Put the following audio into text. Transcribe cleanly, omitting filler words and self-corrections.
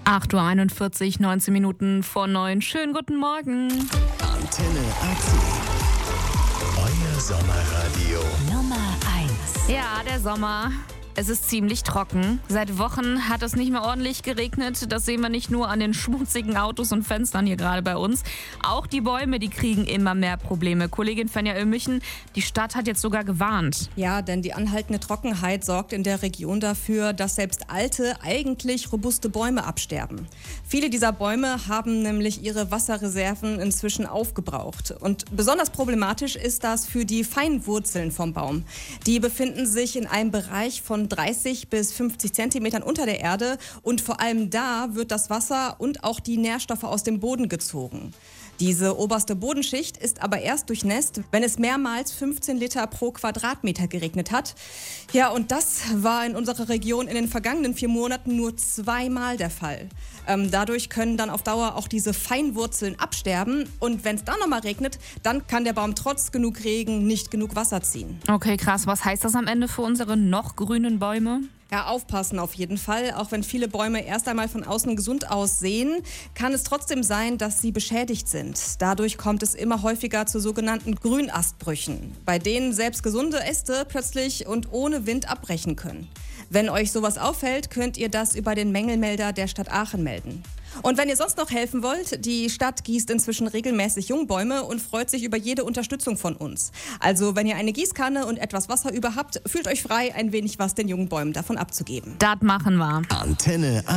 8:41 Uhr, 19 Minuten vor 9. Schönen guten Morgen. Antenne AT. Euer Sommerradio. Nummer 1. Ja, der Sommer. Es ist ziemlich trocken. Seit Wochen hat es nicht mehr ordentlich geregnet. Das sehen wir nicht nur an den schmutzigen Autos und Fenstern hier gerade bei uns. Auch die Bäume, die kriegen immer mehr Probleme. Kollegin Fenja Oehmichen, die Stadt hat jetzt sogar gewarnt. Ja, denn die anhaltende Trockenheit sorgt in der Region dafür, dass selbst alte, eigentlich robuste Bäume absterben. Viele dieser Bäume haben nämlich ihre Wasserreserven inzwischen aufgebraucht. Und besonders problematisch ist das für die Feinwurzeln vom Baum. Die befinden sich in einem Bereich von 30 bis 50 Zentimetern unter der Erde und vor allem da wird das Wasser und auch die Nährstoffe aus dem Boden gezogen. Diese oberste Bodenschicht ist aber erst durchnässt, wenn es mehrmals 15 Liter pro Quadratmeter geregnet hat. Ja, und das war in unserer Region in den vergangenen 4 Monaten nur 2-mal der Fall. Dadurch können dann auf Dauer auch diese Feinwurzeln absterben. Und wenn es dann nochmal regnet, dann kann der Baum trotz genug Regen nicht genug Wasser ziehen. Okay, krass. Was heißt das am Ende für unsere noch grünen Bäume? Ja, aufpassen auf jeden Fall. Auch wenn viele Bäume erst einmal von außen gesund aussehen, kann es trotzdem sein, dass sie beschädigt sind. Dadurch kommt es immer häufiger zu sogenannten Grünastbrüchen, bei denen selbst gesunde Äste plötzlich und ohne Wind abbrechen können. Wenn euch sowas auffällt, könnt ihr das über den Mängelmelder der Stadt Aachen melden. Und wenn ihr sonst noch helfen wollt, die Stadt gießt inzwischen regelmäßig Jungbäume und freut sich über jede Unterstützung von uns. Also wenn ihr eine Gießkanne und etwas Wasser über habt, fühlt euch frei, ein wenig was den jungen Bäumen davon abzugeben. Das machen wir. Antenne AT.